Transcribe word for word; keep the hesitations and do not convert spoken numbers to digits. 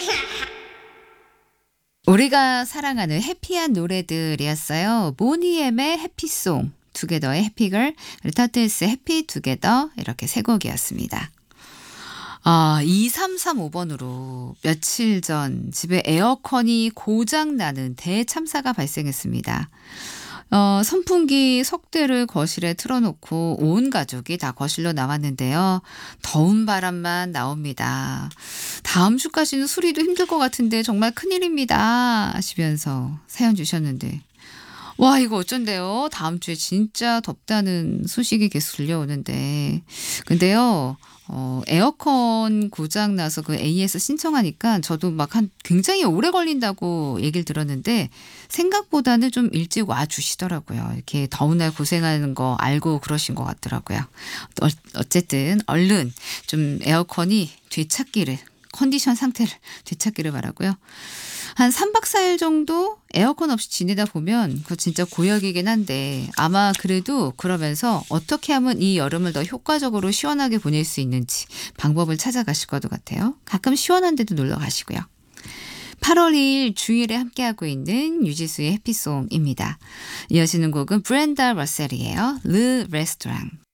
우리가 사랑하는 해피한 노래들이었어요. 모니엠의 해피송, 투게더의 해피걸, 그리고 터틀스의 해피 투게더 이렇게 세 곡이었습니다. 아 이삼삼오 번으로 며칠 전 집에 에어컨이 고장 나는 대참사가 발생했습니다. 어 선풍기 속대를 거실에 틀어 놓고 온 가족이 다 거실로 나왔는데요. 더운 바람만 나옵니다. "다음 주까지는 수리도 힘들 것 같은데 정말 큰일입니다." 하시면서 사연 주셨는데 와 이거 어쩐대요. 다음 주에 진짜 덥다는 소식이 계속 들려오는데 근데요. 어 에어컨 고장 나서 그 에이에스 신청하니까 저도 막 한 굉장히 오래 걸린다고 얘기를 들었는데 생각보다는 좀 일찍 와 주시더라고요. 이렇게 더운 날 고생하는 거 알고 그러신 것 같더라고요. 어 어쨌든 얼른 좀 에어컨이 되찾기를 컨디션 상태를 되찾기를 바라고요. 한 삼 박 사 일 정도 에어컨 없이 지내다 보면 그거 진짜 고역이긴 한데 아마 그래도 그러면서 어떻게 하면 이 여름을 더 효과적으로 시원하게 보낼 수 있는지 방법을 찾아가실 것 같아요. 가끔 시원한 데도 놀러 가시고요. 팔월 이 일 주일에 함께하고 있는 유지수의 해피송입니다. 이어지는 곡은 브렌다 러셀이에요. 르 레스토랑.